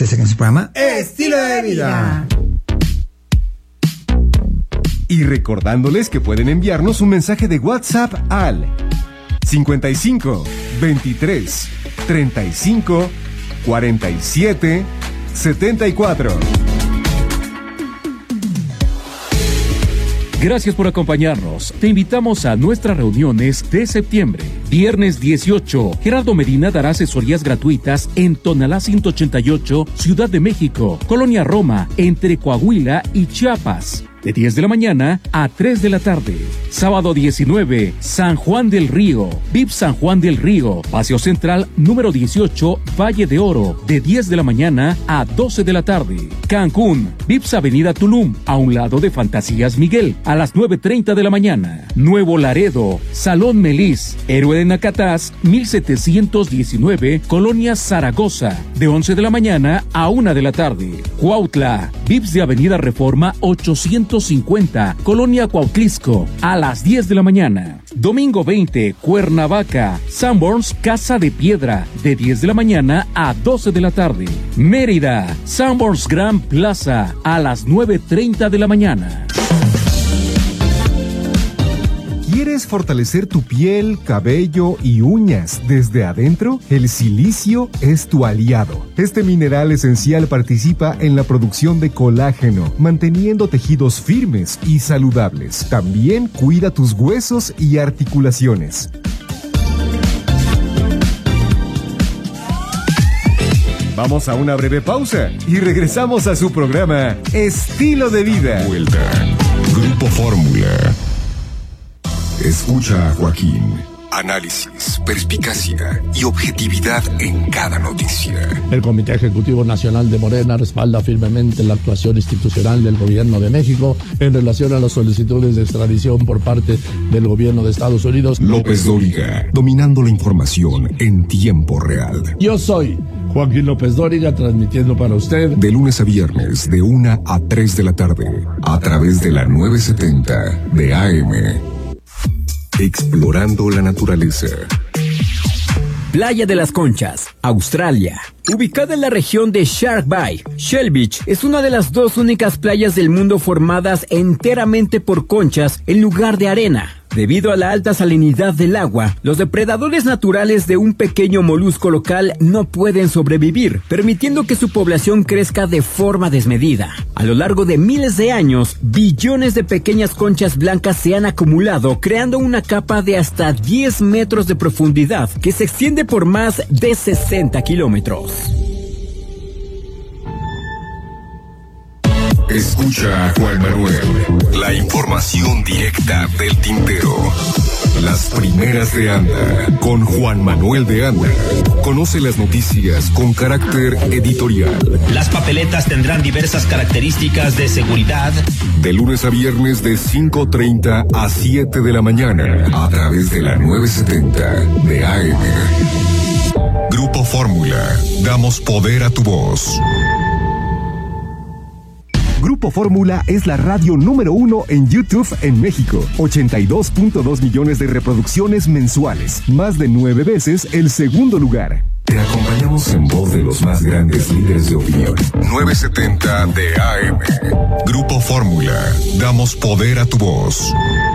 ustedes en su programa Estilo de Vida. Y recordándoles que pueden enviarnos un mensaje de WhatsApp al 55 23 35 47 74. Gracias por acompañarnos. Te invitamos a nuestras reuniones de septiembre. Viernes 18, Gerardo Medina dará asesorías gratuitas en Tonalá 188, Ciudad de México, Colonia Roma, entre Coahuila y Chiapas, de 10 de la mañana a 3 de la tarde. Sábado 19, San Juan del Río, VIP San Juan del Río, Paseo Central número 18, Valle de Oro, de 10 de la mañana a 12 de la tarde. Cancún, VIPS Avenida Tulum, a un lado de Fantasías Miguel, a las 9:30 de la mañana. Nuevo Laredo, Salón Melis, Héroe de Nacatás, 1719, Colonia Zaragoza, de 11 de la mañana a 1 de la tarde. Cuautla, VIPS de Avenida Reforma 850, Colonia Cuautlisco, a las 10 de la mañana. Domingo 20, Cuernavaca, Sanborns Casa de Piedra, de 10 de la mañana a 12 de la tarde. Mérida, Sanborns Gran Plaza, a las 9:30 de la mañana. ¿Quieres fortalecer tu piel, cabello y uñas desde adentro? El silicio es tu aliado. Este mineral esencial participa en la producción de colágeno, manteniendo tejidos firmes y saludables. También cuida tus huesos y articulaciones. Vamos a una breve pausa y regresamos a su programa Estilo de Vida. Vuelta. Grupo Fórmula. Escucha a Joaquín. Análisis, perspicacia y objetividad en cada noticia. El Comité Ejecutivo Nacional de Morena respalda firmemente la actuación institucional del Gobierno de México en relación a las solicitudes de extradición por parte del Gobierno de Estados Unidos. López Dóriga, dominando la información en tiempo real. Yo soy Joaquín López Dóriga, transmitiendo para usted de lunes a viernes de 1 a 3 de la tarde a través de la 970 de AM. Explorando la naturaleza. Playa de las Conchas, Australia. Ubicada en la región de Shark Bay, Shell Beach es una de las dos únicas playas del mundo formadas enteramente por conchas en lugar de arena. Debido a la alta salinidad del agua, los depredadores naturales de un pequeño molusco local no pueden sobrevivir, permitiendo que su población crezca de forma desmedida. A lo largo de miles de años, billones de pequeñas conchas blancas se han acumulado, creando una capa de hasta 10 metros de profundidad que se extiende por más de 60 kilómetros. Escucha a Juan Manuel. La información directa del tintero. Las primeras de Anda. Con Juan Manuel de Anda. Conoce las noticias con carácter editorial. Las papeletas tendrán diversas características de seguridad. De lunes a viernes de 5:30 a 7 de la mañana. A través de la 970 de AM. Grupo Fórmula. Damos poder a tu voz. Grupo Fórmula es la radio número 1 en YouTube en México. 82.2 millones de reproducciones mensuales. Más de 9 veces el segundo lugar. Te acompañamos en voz de los más grandes líderes de opinión. 970 de AM. Grupo Fórmula. Damos poder a tu voz.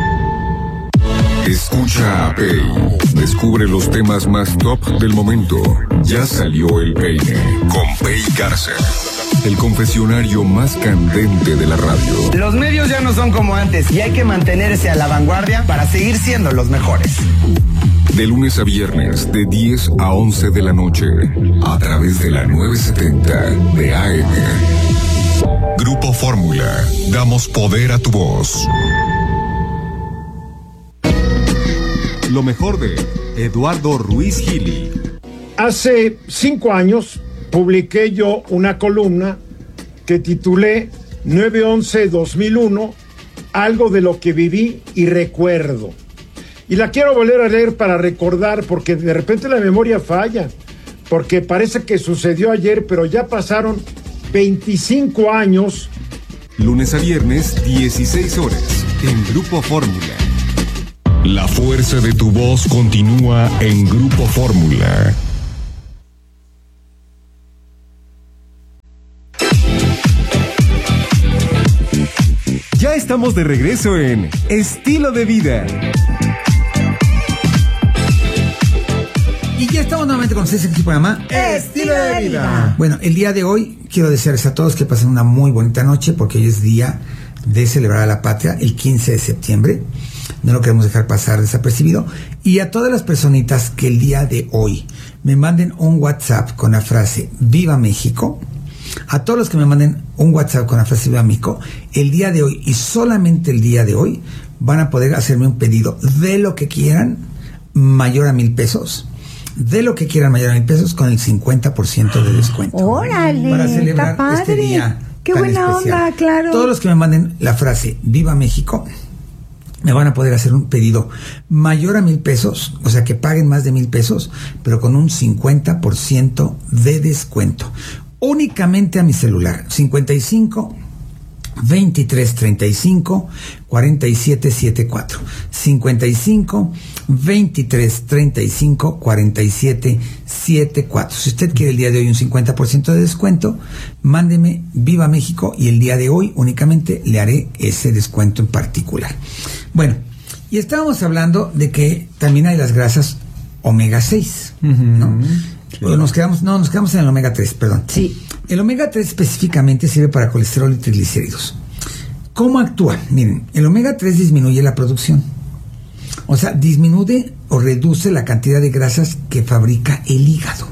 Escucha a Pei. Descubre los temas más top del momento. Ya salió el peine. Con Pei Garza. El confesionario más candente de la radio. Los medios ya no son como antes y hay que mantenerse a la vanguardia para seguir siendo los mejores. De lunes a viernes, de 10 a 11 de la noche, a través de la 970 de AM. Grupo Fórmula. Damos poder a tu voz. Lo mejor de Eduardo Ruiz Gili. Hace 5 años publiqué yo una columna que titulé 9/11/2001, algo de lo que viví y recuerdo. Y la quiero volver a leer para recordar, porque de repente la memoria falla, porque parece que sucedió ayer, pero ya pasaron 25 años. Lunes a viernes, 16 horas, en Grupo Fórmula. La fuerza de tu voz continúa en Grupo Fórmula. Ya estamos de regreso en Estilo de Vida. Y ya estamos nuevamente con ustedes en este programa Estilo de Vida. Bueno, el día de hoy quiero desearles a todos que pasen una muy bonita noche, porque hoy es día de celebrar a la patria, el 15 de septiembre. No lo queremos dejar pasar desapercibido. Y a todas las personitas que el día de hoy me manden un WhatsApp con la frase Viva México, a todos los que me manden un WhatsApp con la frase Viva México, el día de hoy y solamente el día de hoy van a poder hacerme un pedido de lo que quieran mayor a 1,000 pesos. De lo que quieran mayor a 1,000 pesos con el 50% de descuento. ¡Órale! Para celebrar Está padre. este día. ¡Qué tan buena especial. onda! Claro. Todos los que me manden la frase Viva México me van a poder hacer un pedido mayor a 1,000 pesos, o sea que paguen más de 1,000 pesos, pero con un 50% de descuento. Únicamente a mi celular, 55 23 35 47 74, 55 23 35 47 74. Si usted quiere el día de hoy un 50% de descuento, mándeme Viva México y el día de hoy únicamente le haré ese descuento en particular. Bueno, y estábamos hablando de que también hay las grasas omega 6, ¿no? Claro. Nos quedamos en el omega 3, perdón. Sí. El omega 3 específicamente sirve para colesterol y triglicéridos. ¿Cómo actúa? Miren, el omega 3 disminuye la producción. O sea, disminuye o reduce la cantidad de grasas que fabrica el hígado.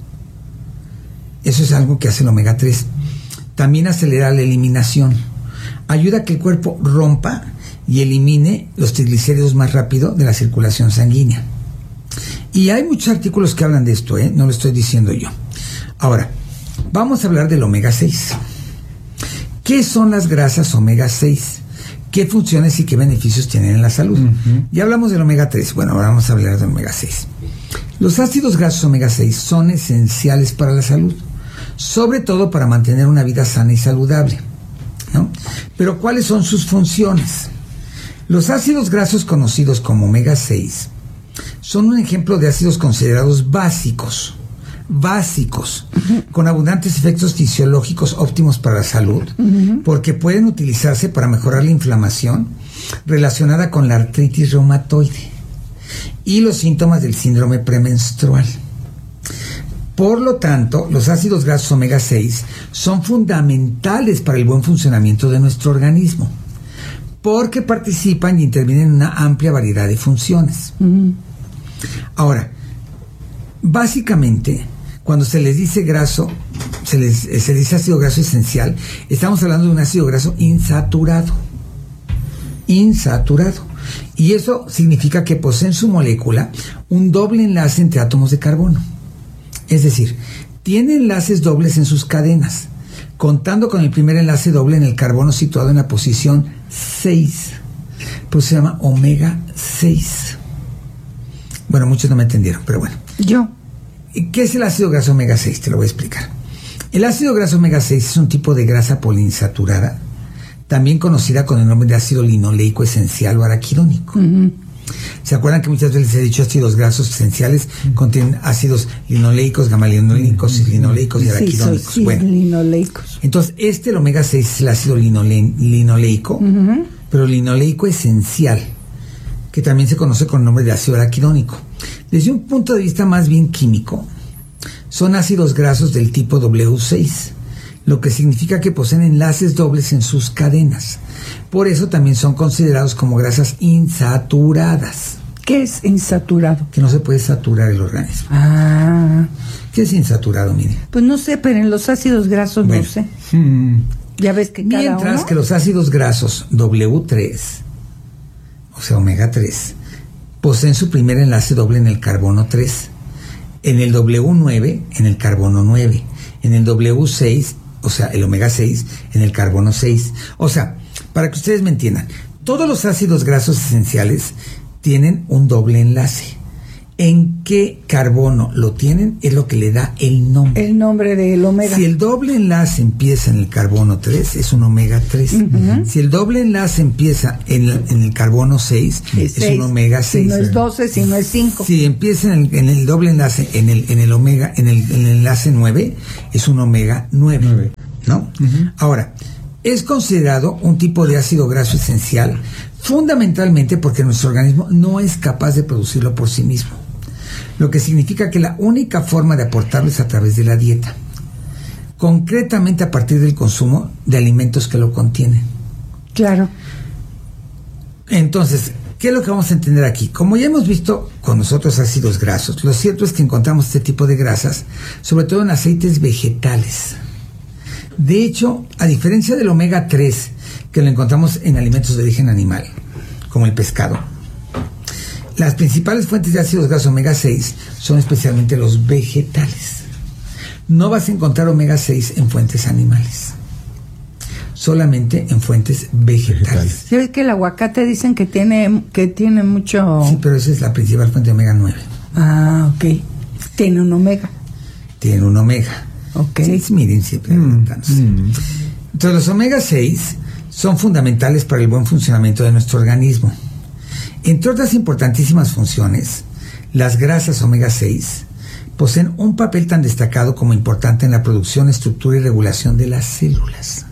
Eso es algo que hace el omega 3. También acelera la eliminación. Ayuda a que el cuerpo rompa y elimine los triglicéridos más rápido de la circulación sanguínea. Y hay muchos artículos que hablan de esto, no lo estoy diciendo yo. Ahora, vamos a hablar del omega 6. ¿Qué son las grasas omega 6? ¿Qué funciones y qué beneficios tienen en la salud? Ya hablamos del omega 3, bueno, ahora vamos a hablar del omega 6. Los ácidos grasos omega 6 son esenciales para la salud, sobre todo para mantener una vida sana y saludable, ¿no? Pero ¿cuáles son sus funciones? Los ácidos grasos conocidos como omega 6 son un ejemplo de ácidos considerados básicos, con abundantes efectos fisiológicos óptimos para la salud, porque pueden utilizarse para mejorar la inflamación relacionada con la artritis reumatoide y los síntomas del síndrome premenstrual. Por lo tanto, los ácidos grasos omega 6 son fundamentales para el buen funcionamiento de nuestro organismo, porque participan y intervienen en una amplia variedad de funciones. Ahora, básicamente, cuando se les dice graso, se dice ácido graso esencial, estamos hablando de un ácido graso insaturado. Y eso significa que posee en su molécula un doble enlace entre átomos de carbono. Es decir, tiene enlaces dobles en sus cadenas, contando con el primer enlace doble en el carbono situado en la posición 6. Pues se llama omega 6. Bueno, muchos no me entendieron, pero bueno. Yo. ¿Qué es el ácido graso omega 6? Te lo voy a explicar. El ácido graso omega 6 es un tipo de grasa poliinsaturada, también conocida con el nombre de ácido linoleico esencial o araquidónico. ¿Se acuerdan que muchas veces les he dicho ácidos grasos esenciales contienen ácidos linoleicos, gamma-linoleicos, linoleicos y araquidónicos? Sí, bueno, linoleicos. Entonces, el omega 6 es el ácido linoleico, pero linoleico esencial, que también se conoce con el nombre de ácido araquidónico. Desde un punto de vista más bien químico, son ácidos grasos del tipo W6, lo que significa que poseen enlaces dobles en sus cadenas. Por eso también son considerados como grasas insaturadas. ¿Qué es insaturado? Que no se puede saturar el organismo. ¿Qué es insaturado, mire? Pues no sé, pero en los ácidos grasos no sé. Ya ves que cada mientras uno... que los ácidos grasos W3, o sea, omega 3, poseen su primer enlace doble en el carbono 3, en el W9 en el carbono 9, en el W6, o sea, el omega 6 en el carbono 6. O sea, para que ustedes me entiendan, todos los ácidos grasos esenciales tienen un doble enlace. ¿En qué carbono lo tienen? Es lo que le da el nombre. El nombre del omega. Si el doble enlace empieza en el carbono 3, es un omega 3. Si el doble enlace empieza en el carbono 6, es un omega 6. Si no es 12, si no es 5. Si empieza en el doble enlace en el omega, en el enlace 9, es un omega 9. ¿No? Ahora, Es considerado un tipo de ácido graso esencial, fundamentalmente porque nuestro organismo no es capaz de producirlo por sí mismo, lo que significa que la única forma de aportarlo es a través de la dieta, concretamente a partir del consumo de alimentos que lo contienen. Claro. Entonces, ¿qué es lo que vamos a entender aquí? Como ya hemos visto con los otros ácidos grasos, lo cierto es que encontramos este tipo de grasas, sobre todo en aceites vegetales. De hecho, a diferencia del omega 3, que lo encontramos en alimentos de origen animal, como el pescado, las principales fuentes de ácidos grasos omega 6 son especialmente los vegetales. No vas a encontrar omega 6 en fuentes animales, solamente en fuentes vegetales. ¿Sí ves que el aguacate dicen que tiene mucho? Sí, pero esa es la principal fuente de omega 9. Ah, ok. Tiene un omega. Tiene un omega. Ok. Sí, miren, siempre. Entonces, los omega 6 son fundamentales para el buen funcionamiento de nuestro organismo. Entre otras importantísimas funciones, las grasas omega 6 poseen un papel tan destacado como importante en la producción, estructura y regulación de las células.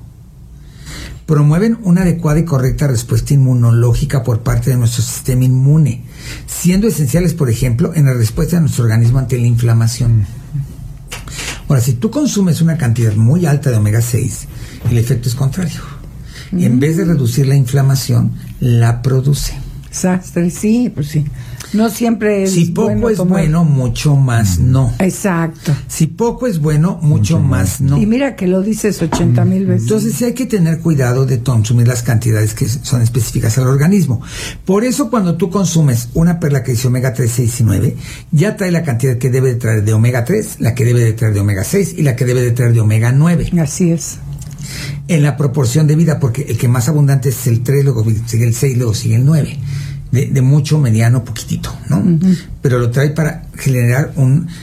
Promueven una adecuada y correcta respuesta inmunológica por parte de nuestro sistema inmune, siendo esenciales, por ejemplo, en la respuesta de nuestro organismo ante la inflamación. Ahora, si tú consumes una cantidad muy alta de omega 6, el efecto es contrario. En vez de reducir la inflamación, la produce. Exacto, sí, pues sí. No siempre es si poco es bueno, mucho más no. Exacto. Si poco es bueno, mucho más no. Y mira que lo dices 80,000 veces. Entonces sí hay que tener cuidado de consumir las cantidades que son específicas al organismo. Por eso cuando tú consumes una perla que dice omega 3, 6 y 9, ya trae la cantidad que debe de traer de omega 3, la que debe de traer de omega 6 y la que debe de traer de omega 9. Así es. En la proporción de vida, porque el que más abundante es el 3, luego sigue el 6, luego sigue el 9. De mucho, mediano, poquitito, ¿no? Pero lo trae para generar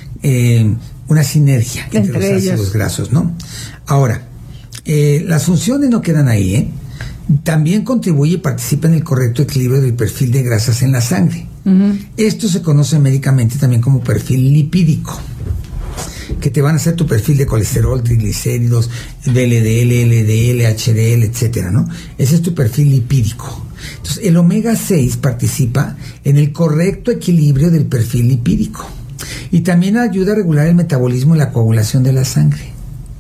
una sinergia entre los ácidos grasos, ¿no? Ahora, las funciones no quedan ahí, ¿eh? También contribuye y participa en el correcto equilibrio del perfil de grasas en la sangre. Esto se conoce médicamente también como perfil lipídico, que te van a hacer tu perfil de colesterol, triglicéridos, VLDL, LDL, HDL, etcétera, ¿no? Ese es tu perfil lipídico. Entonces, el omega 6 participa en el correcto equilibrio del perfil lipídico y también ayuda a regular el metabolismo y la coagulación de la sangre.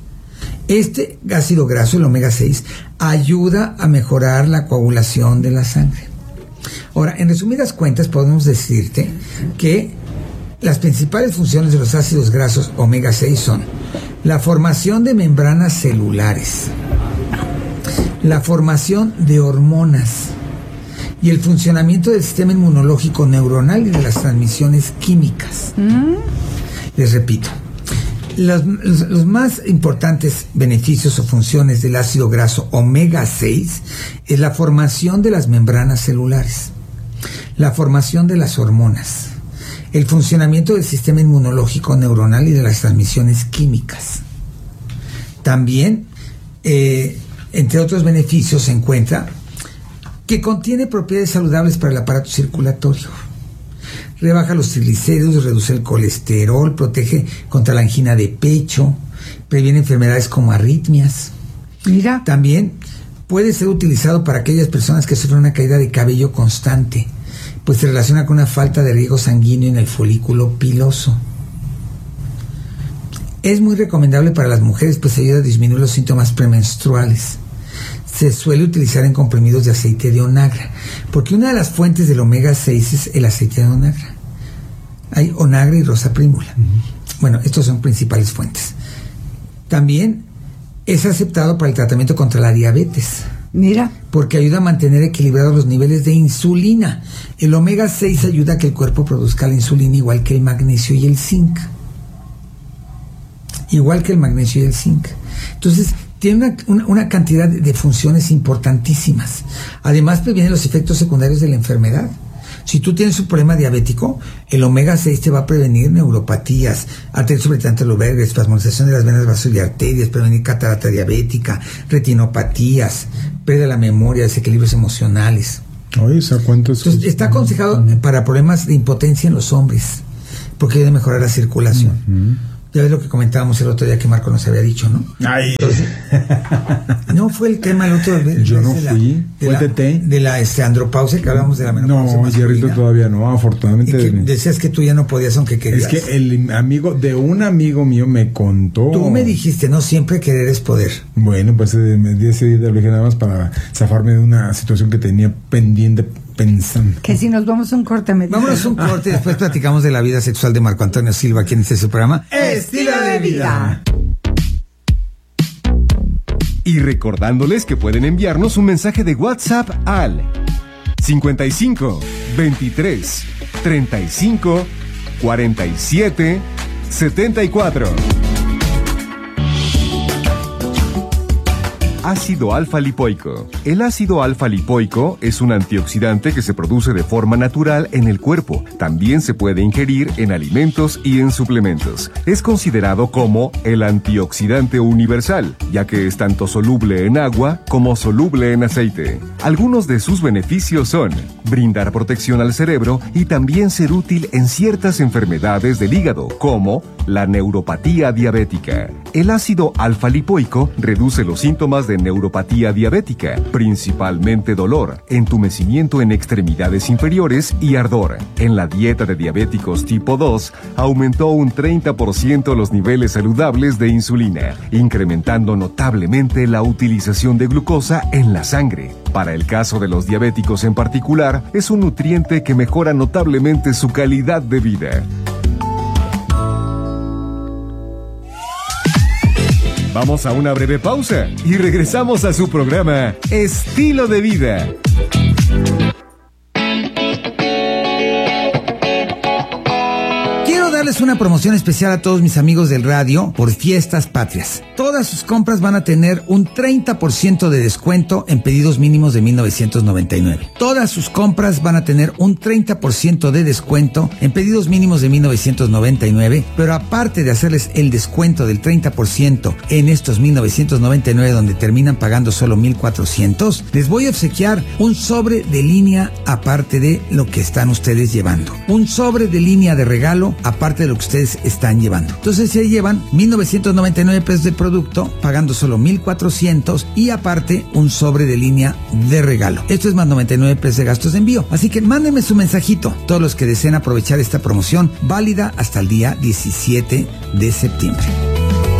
Este ácido graso, el omega 6, ayuda a mejorar la coagulación de la sangre. Ahora, en resumidas cuentas, podemos decirte que las principales funciones de los ácidos grasos omega 6 son la formación de membranas celulares, la formación de hormonas y el funcionamiento del sistema inmunológico neuronal y de las transmisiones químicas. Les repito, los más importantes beneficios o funciones del ácido graso omega 6 es la formación de las membranas celulares, la formación de las hormonas, el funcionamiento del sistema inmunológico neuronal y de las transmisiones químicas. También, entre otros beneficios, se encuentra que contiene propiedades saludables para el aparato circulatorio. Rebaja los triglicéridos, reduce el colesterol, protege contra la angina de pecho, previene enfermedades como arritmias. Mira. También puede ser utilizado para aquellas personas que sufren una caída de cabello constante, pues se relaciona con una falta de riego sanguíneo en el folículo piloso. Es muy recomendable para las mujeres, pues ayuda a disminuir los síntomas premenstruales. Se suele utilizar en comprimidos de aceite de onagra, porque una de las fuentes del omega 6 es el aceite de onagra. Hay onagra y rosa prímula. Bueno, estos son principales fuentes. También es aceptado para el tratamiento contra la diabetes. Mira. Porque ayuda a mantener equilibrados los niveles de insulina. El omega 6 ayuda a que el cuerpo produzca la insulina igual que el magnesio y el zinc. Igual que el magnesio y el zinc. Entonces, tiene una cantidad de funciones importantísimas. Además, previene los efectos secundarios de la enfermedad. Si tú tienes un problema diabético, el omega 6 te va a prevenir neuropatías, arteritis sobretanto lobar, espasmodización de las venas vasos y arterias, prevenir catarata diabética, retinopatía, pérdida de la memoria, desequilibrios emocionales. Oye, ¿cuánto es? Entonces, está aconsejado para problemas de impotencia en los hombres, porque ayuda a mejorar la circulación. Ya ves lo que comentábamos el otro día que Marco nos había dicho, ¿no? Ay. Entonces, no fue el tema el otro día. Yo no fui. ¿Fue el TT? De la andropausia, que hablamos de la menopausia. No, Jerrito, todavía no, afortunadamente. Y que decías que tú ya no podías, aunque querías. Es que el amigo de un amigo mío me contó. Tú me dijiste, no siempre querer es poder. Bueno, pues me di ese día de lo dije nada más para zafarme de una situación que tenía pendiente pensando. Que si nos vamos a un corte, vámonos a un corte y después platicamos de la vida sexual de Marco Antonio Silva, aquí en este su programa Estilo de Vida. Y recordándoles que pueden enviarnos un mensaje de WhatsApp al 55 23 35 47 74. Ácido alfa-lipoico. El ácido alfa-lipoico es un antioxidante que se produce de forma natural en el cuerpo. También se puede ingerir en alimentos y en suplementos. Es considerado como el antioxidante universal, ya que es tanto soluble en agua como soluble en aceite. Algunos de sus beneficios son brindar protección al cerebro y también ser útil en ciertas enfermedades del hígado, como la neuropatía diabética. El ácido alfa-lipoico reduce los síntomas de neuropatía diabética, principalmente dolor, entumecimiento en extremidades inferiores y ardor. En la dieta de diabéticos tipo 2, aumentó un 30% los niveles saludables de insulina, incrementando notablemente la utilización de glucosa en la sangre. Para el caso de los diabéticos en particular, es un nutriente que mejora notablemente su calidad de vida. Vamos a una breve pausa y regresamos a su programa Estilo de Vida. Quiero darles una promoción especial a todos mis amigos del radio por Fiestas Patrias. Todas sus compras van a tener un 30% de descuento en pedidos mínimos de 1999. Todas sus compras van a tener un 30% de descuento en pedidos mínimos de 1999, pero aparte de hacerles el descuento del 30% en estos 1999 donde terminan pagando solo 1,400, les voy a obsequiar un sobre de línea aparte de lo que están ustedes llevando. Un sobre de línea de regalo aparte de lo que ustedes están llevando. Entonces se llevan 1,999 pesos de producto, pagando solo 1,400 y aparte un sobre de línea de regalo. Esto es más 99 pesos de gastos de envío. Así que mándenme su mensajito, todos los que deseen aprovechar esta promoción, válida hasta el día 17 de septiembre.